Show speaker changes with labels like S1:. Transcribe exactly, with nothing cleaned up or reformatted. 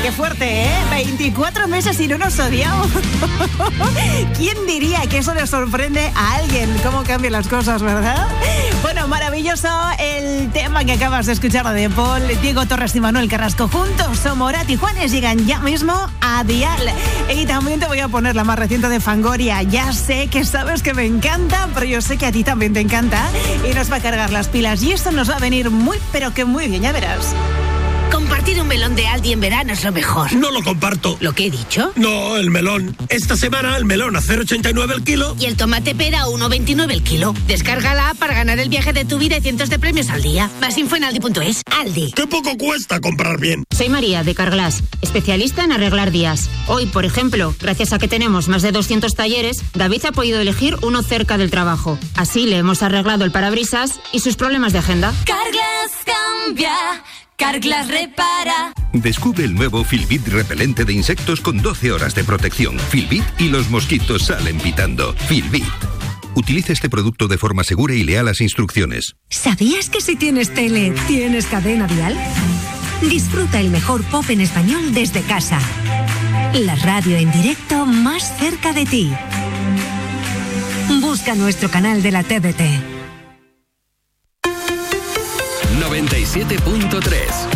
S1: Qué fuerte, ¿eh? veinticuatro meses y no nos odiamos. ¿Quién diría que eso le sorprende a alguien? ¿Cómo cambian las cosas, verdad? Bueno, maravilloso el tema que acabas de escuchar de Paul, Diego Torres y Manuel Carrasco juntos. Morat y Juanes llegan ya mismo a Dial. Y también te voy a poner la más reciente de Fangoria. Ya sé que sabes que me encanta, pero yo sé que a ti también te encanta. Y nos va a cargar las pilas. Y esto nos va a venir muy, pero que muy bien, ya verás.
S2: Compartir un melón de Aldi en verano es lo mejor.
S3: No lo comparto.
S2: ¿Lo que he dicho?
S3: No, el melón. Esta semana el melón a cero coma ochenta y nueve el kilo.
S2: Y el tomate pera a uno coma veintinueve el kilo. Descárgala para ganar el viaje de tu vida y cientos de premios al día. Más info en aldi punto es. Aldi.
S3: ¡Qué poco cuesta comprar bien!
S4: Soy María de Carglass, especialista en arreglar días. Hoy, por ejemplo, gracias a que tenemos más de doscientos talleres, David ha podido elegir uno cerca del trabajo. Así le hemos arreglado el parabrisas y sus problemas de agenda.
S5: Carglass cambia. Carglass repara.
S6: Descubre el nuevo Filbit repelente de insectos con doce horas de protección. Filbit y los mosquitos salen pitando. Filbit. Utiliza este producto de forma segura y lea las instrucciones.
S7: ¿Sabías que si tienes tele, tienes cadena Dial? Disfruta el mejor pop en español desde casa. La radio en directo más cerca de ti. Busca nuestro canal de la T D T.
S8: noventa y siete punto tres